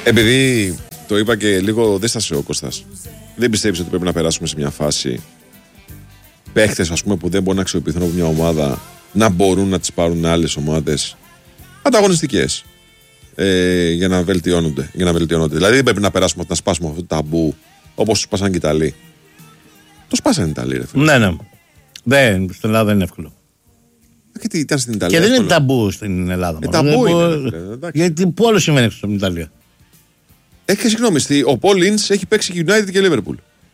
Επειδή το είπα και λίγο δεν στάσε ο Κώστας, δεν πιστεύεις ότι πρέπει να περάσουμε σε μια φάση παίχτες, ας πούμε, που δεν μπορούν να αξιοποιηθούν από μια ομάδα να μπορούν να τις πάρουν άλλες ομάδες ανταγωνιστικές για να βελτιώνονται. Δηλαδή δεν πρέπει να περάσουμε να σπάσουμε αυτό το ταμπού όπως σπάσαν και οι Ιταλοί. Το σπάσαν οι Ιταλοί, ρε φίλε. Ναι. Στην Ελλάδα δεν είναι εύκολο. Γιατί ήταν στην Ιταλία. Και δεν είναι ταμπού στην Ελλάδα. Ταμπού είναι. Γιατί πού άλλο συμβαίνει στην Ιταλία. Έχει συγγνώμη, ο Πολ Ίντς έχει παίξει United και Liverpool.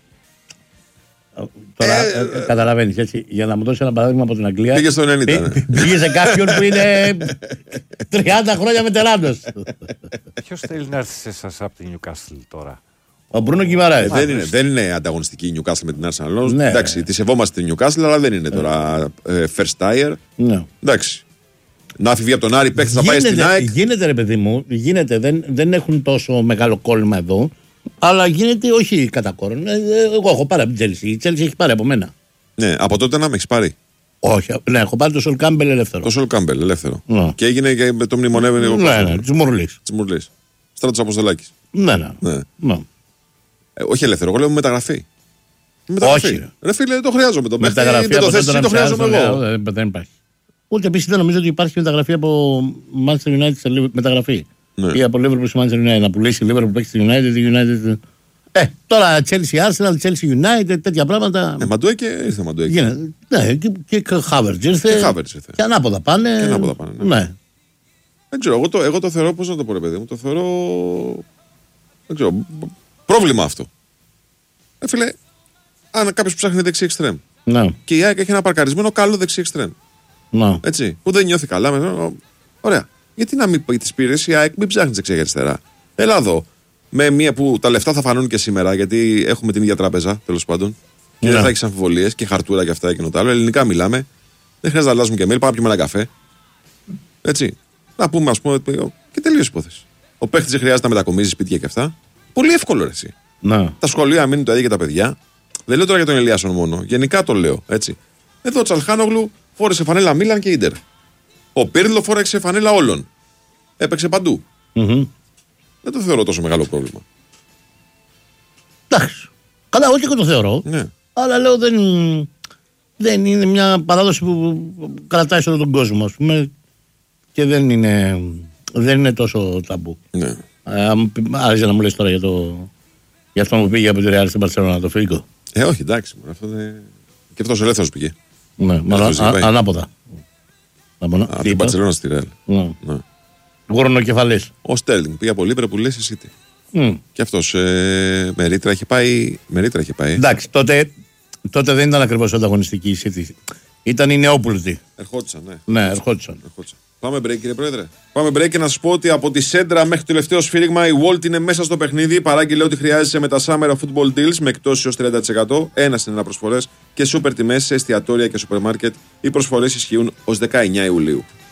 Τώρα καταλαβαίνεις, έτσι, για να μου δώσει ένα παράδειγμα από την Αγγλία. Πήγε στο 90. Πήγε σε κάποιον που είναι 30 χρόνια βετεράνος. Ποιος θέλει να έρθει σε εσάς από την Newcastle τώρα? Ο Μπρούνο Γκιμαράες. Δεν είναι ανταγωνιστική η Newcastle με την Arsenal. Ναι. Εντάξει, τη σεβόμαστε την Newcastle, αλλά δεν είναι τώρα first tier. Ναι. Εντάξει. Να φύγει από τον Άρη παίχτη να πάει στην ΑΕΚ. Γίνεται, ρε παιδί μου, γίνεται. Δεν έχουν τόσο μεγάλο κόλλημα εδώ. Αλλά γίνεται όχι κατά κόρον. Εγώ έχω πάρει από την Chelsea. Η Chelsea έχει πάρει από μένα. Ναι, από τότε να με έχει πάρει. Όχι, ναι, έχω πάρει το Sol Campbell ελεύθερο. Το Sol Campbell ελεύθερο. Ναι. Και έγινε και με το μνημονεύει. Ναι, τη Μουρλή. Στράτος Αποστολάκης. Ναι. Όχι ελεύθερο, εγώ λέω μεταγραφή. Όχι. Ρε φίλε, το χρειάζομαι το παίχτη. Μεταγραφή το θέσει, το χρειάζομαι εγώ. Δεν υπάρχει. Ούτε επίσης δεν νομίζω ότι υπάρχει μεταγραφή από Manchester United σε μεταγραφή. Ναι. Ή από Liverpool σε Manchester United. Να πουλήσει η Liverpool που παίξει στη United. Τώρα Chelsea Arsenal, Chelsea United, τέτοια πράγματα. Μαντουέκε ήρθε Μαντουέκε. Ναι, και Havertz ήρθε. Και ανάποδα πάνε. Ναι. Δεν ξέρω, εγώ το θεωρώ, πώς να το πω, ρε παιδί μου, το θεωρώ. Δεν ξέρω, πρόβλημα αυτό. Φίλε, αν κάποιος ψάχνει δεξί εξτρέμ. Ναι. Και η ΑΕΚ έχει ένα παρκαρισμένο καλό δεξί εξτρέμ. Ναι. Έτσι, που δεν νιώθει καλά. Ωραία. Γιατί να μην πει τη πήρε η ΑΕΚ, μην ψάχνει δεξιά και αριστερά. Έλα εδώ. Με μία που τα λεφτά θα φανούν και σήμερα, γιατί έχουμε την ίδια τράπεζα, τέλος πάντων. Και δεν θα έχει αμφιβολίες και χαρτούρα και αυτά και το άλλο. Ελληνικά μιλάμε. Δεν χρειάζεται να αλλάζουμε και mail, πάμε να πιούμε ένα καφέ. Έτσι. Να πούμε, ας πούμε, και τελείωσε η υπόθεση. Ο παίχτης δεν χρειάζεται να μετακομίζει σπίτια και αυτά. Πολύ εύκολο, ρε, εσύ. Ναι. Τα σχολεία μείνουν το ίδιο και τα παιδιά. Δεν λέω τώρα για τον Ελιάσον μόνο. Γενικά το λέω. Έτσι. Εδώ ο Τσαλχάνογλου φόρεσε φανέλα Μίλαν και Ίντερ. Ο Πίρλο φόρεσε φανέλα όλων. Έπαιξε παντού. Δεν το θεωρώ τόσο μεγάλο πρόβλημα. Εντάξει. Καλά, όχι και το θεωρώ. Ναι. Αλλά λέω δεν είναι μια παράδοση που κρατάει σε όλο τον κόσμο, ας πούμε. Και δεν είναι τόσο ταμπού. Ναι. Άρεσε να μου λες τώρα για αυτό που πήγε από τη Ρεάλ στην Μπαρσελόνα, το Φίγκο. Όχι, εντάξει. Και αυτός ελεύθερος πήγε. Ναι, ανάποδα. Από την Μπαρσελόνα στη Ρεάλ. Ναι. Γουρνοκεφαλής. Ο Στέρλινγκ πήγε από Λίβερπουλ που λες εσύ τι. Και αυτός με ρήτρα είχε πάει. Εντάξει, τότε δεν ήταν ακριβώς ανταγωνιστική η City. Ήταν οι νεόπουλτοι. Ερχόντουσαν, ναι. Ναι, ερχόντουσαν. Πάμε break, κύριε Πρόεδρε. Πάμε break και να σας πω ότι από τη σέντρα μέχρι το τελευταίο σφύριγμα η Walt είναι μέσα στο παιχνίδι. Παράγγειλε ό,τι χρειάζεσαι με τα Summer Football Deals με εκτόσεις ως 30%. Ένα στην προσφορές και σούπερ τιμές σε εστιατόρια και σούπερ μάρκετ. Οι προσφορές ισχύουν ως 19 Ιουλίου.